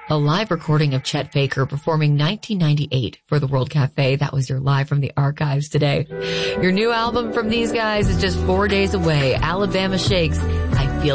a live recording of Chet Baker performing 1998 for the World Cafe. That was your Live from the Archives today. Your new album from these guys is just 4 days away. Alabama Shakes, I Feel